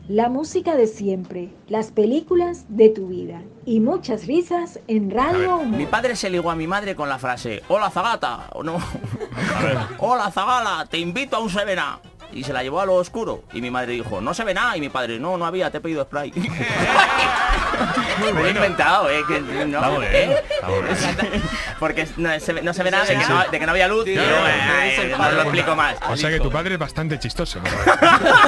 la música de siempre, las películas de tu vida y muchas risas en Radio Humor. Mi padre se ligó a mi madre con la frase: hola Zagata, o no, hola Zagala, te invito a un Sevena. Y se la llevó a lo oscuro. Y mi madre dijo: no se ve nada. Y mi padre: no había, te he pedido spray. Me lo he inventado, que no, Está bueno, está bueno. porque no se ve nada de que no había luz. Sí, y yo, no lo explico más. O sea que tu padre es bastante chistoso, ¿no?